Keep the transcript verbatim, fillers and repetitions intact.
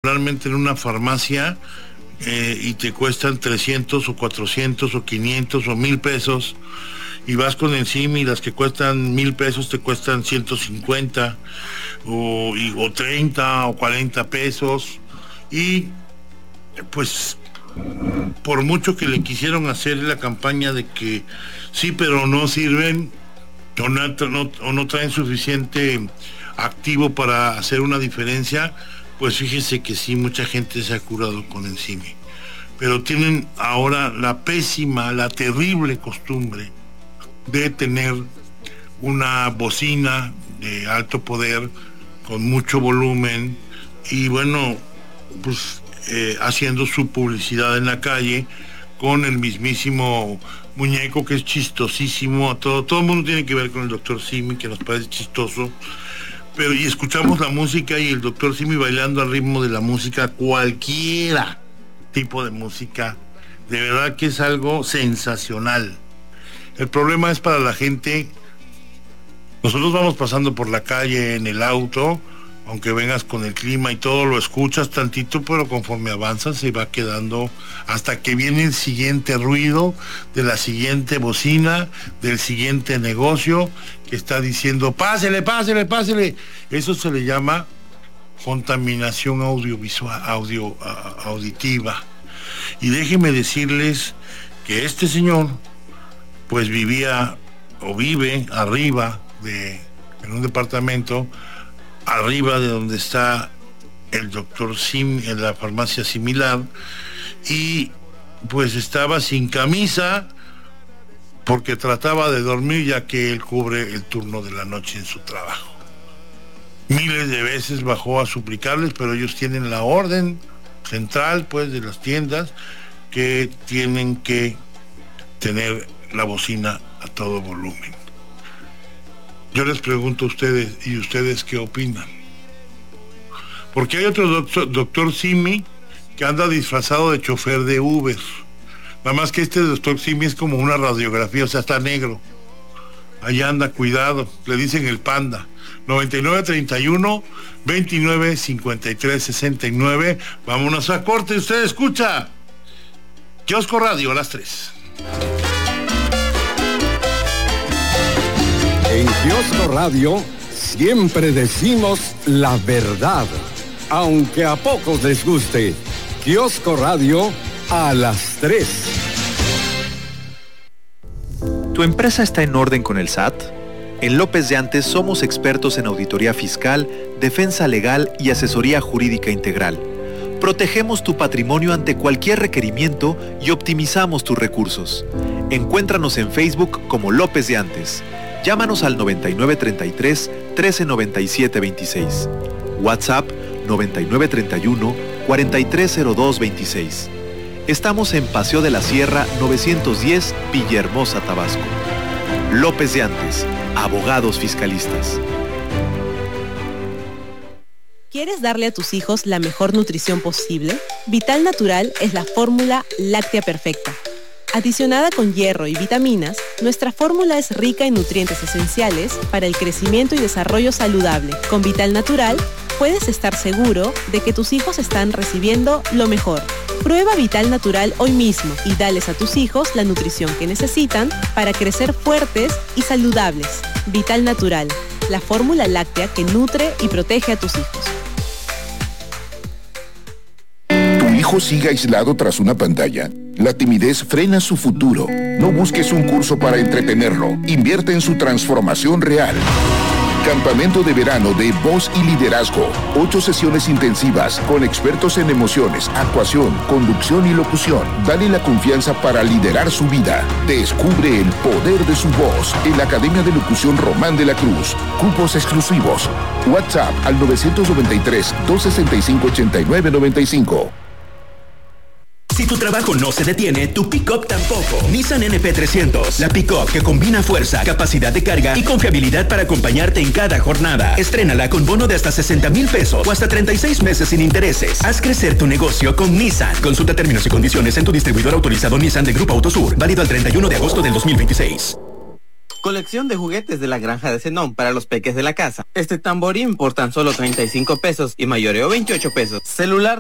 regularmente en una farmacia eh, y te cuestan trescientos o cuatrocientos o quinientos o mil pesos, y vas con Enzimi y las que cuestan mil pesos te cuestan ciento cincuenta o, y, o treinta o cuarenta pesos, y pues por mucho que le quisieron hacer la campaña de que sí pero no sirven o no, no, o no traen suficiente activo para hacer una diferencia, pues fíjese que sí, mucha gente se ha curado con Enzimi, pero tienen ahora la pésima, la terrible costumbre de tener una bocina de alto poder con mucho volumen y bueno, pues eh, haciendo su publicidad en la calle con el mismísimo muñeco que es chistosísimo. Todo, todo el mundo tiene que ver con el doctor Simi, que nos parece chistoso, pero y escuchamos la música y el doctor Simi bailando al ritmo de la música, cualquiera tipo de música, de verdad que es algo sensacional. El problema es para la gente. Nosotros vamos pasando por la calle en el auto, aunque vengas con el clima y todo, lo escuchas tantito, pero conforme avanzas se va quedando hasta que viene el siguiente ruido de la siguiente bocina, del siguiente negocio que está diciendo pásele, pásele, pásele. Eso se le llama contaminación audiovisual, audio, auditiva. Y déjenme decirles que este señor pues vivía o vive arriba de, en un departamento arriba de donde está el doctor Sim, en la farmacia similar, y pues estaba sin camisa porque trataba de dormir, ya que él cubre el turno de la noche en su trabajo. Miles de veces bajó a suplicarles, pero ellos tienen la orden central pues de las tiendas que tienen que tener la bocina a todo volumen. Yo les pregunto a ustedes, ¿y ustedes qué opinan? Porque hay otro doctor, doctor Simi, que anda disfrazado de chofer de Uber. Nada más que este doctor Simi es como una radiografía, o sea, está negro. Allá anda, cuidado, le dicen el panda. noventa y nueve treinta y uno veintinueve cincuenta y tres sesenta y nueve. Vámonos a corte, usted escucha Kiosco Radio a las tres. En Kiosco Radio siempre decimos la verdad, aunque a pocos les guste. Kiosco Radio a las tres. ¿Tu empresa está en orden con el S A T? En López de Antes somos expertos en auditoría fiscal, defensa legal y asesoría jurídica integral. Protegemos tu patrimonio ante cualquier requerimiento y optimizamos tus recursos. Encuéntranos en Facebook como López de Antes. Llámanos al noventa y nueve treinta y tres trece noventa y siete veintiséis. WhatsApp noventa y nueve treinta y uno cuarenta y tres cero dos veintiséis. Estamos en Paseo de la Sierra novecientos diez, Villahermosa, Tabasco. López de Antes, abogados fiscalistas. ¿Quieres darle a tus hijos la mejor nutrición posible? Vital Natural es la fórmula láctea perfecta. Adicionada con hierro y vitaminas, nuestra fórmula es rica en nutrientes esenciales para el crecimiento y desarrollo saludable. Con Vital Natural, puedes estar seguro de que tus hijos están recibiendo lo mejor. Prueba Vital Natural hoy mismo y dales a tus hijos la nutrición que necesitan para crecer fuertes y saludables. Vital Natural, la fórmula láctea que nutre y protege a tus hijos. ¿Tu hijo sigue aislado tras una pantalla? La timidez frena su futuro. No busques un curso para entretenerlo. Invierte en su transformación real. Campamento de verano de voz y liderazgo. Ocho sesiones intensivas con expertos en emociones, actuación, conducción y locución. Dale la confianza para liderar su vida. Descubre el poder de su voz en la Academia de Locución Román de la Cruz. Cupos exclusivos. WhatsApp al nueve nueve tres, dos seis cinco, ocho nueve nueve cinco. Si tu trabajo no se detiene, tu pick-up tampoco. Nissan N P trescientos, la pick-up que combina fuerza, capacidad de carga y confiabilidad para acompañarte en cada jornada. Estrénala con bono de hasta sesenta mil pesos o hasta treinta y seis meses sin intereses. Haz crecer tu negocio con Nissan. Consulta términos y condiciones en tu distribuidor autorizado Nissan de Grupo Autosur. Válido al treinta y uno de agosto del dos mil veintiséis. Colección de juguetes de la granja de Zenón para los peques de la casa. Este tamborín por tan solo treinta y cinco pesos y mayoreo veintiocho pesos. Celular